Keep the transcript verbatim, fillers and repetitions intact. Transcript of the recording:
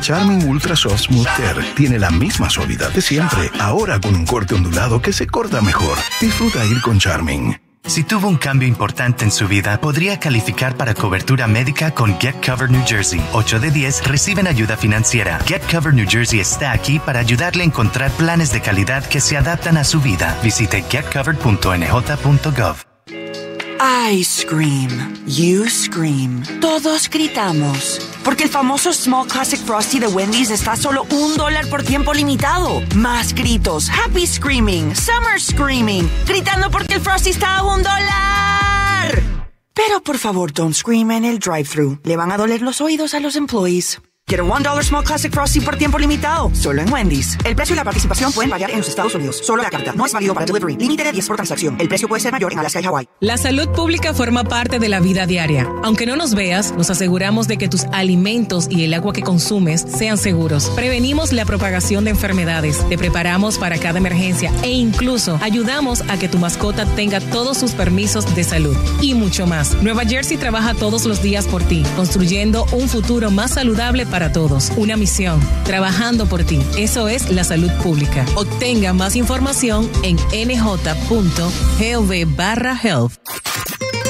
Charmin Ultra Soft Smooth Care tiene la misma suavidad de siempre, ahora con un corte ondulado que se corta mejor. Disfruta ir con Charmin. Si tuvo un cambio importante en su vida, podría calificar para cobertura médica con Get Covered New Jersey. ocho de diez reciben ayuda financiera. Get Covered New Jersey está aquí para ayudarle a encontrar planes de calidad que se adaptan a su vida. Visite get covered punto n j punto gov. I scream. You scream. Todos gritamos. Porque el famoso Small Classic Frosty de Wendy's está a solo un dólar por tiempo limitado. Más gritos. Happy Screaming. Summer Screaming. Gritando porque el Frosty está a un dólar. Pero por favor, don't scream en el drive-thru. Le van a doler los oídos a los employees. Get a one dollar Small Classic Frosty por tiempo limitado. Solo en Wendy's. El precio y la participación pueden variar en los Estados Unidos. Solo la carta. No es válido para delivery. Límite de diez por transacción. El precio puede ser mayor en Alaska y Hawái. La salud pública forma parte de la vida diaria. Aunque no nos veas, nos aseguramos de que tus alimentos y el agua que consumes sean seguros. Prevenimos la propagación de enfermedades. Te preparamos para cada emergencia e incluso ayudamos a que tu mascota tenga todos sus permisos de salud. Y mucho más. Nueva Jersey trabaja todos los días por ti, construyendo un futuro más saludable para para todos. Una misión, trabajando por ti. Eso es la salud pública. Obtenga más información en n j punto gov barra health.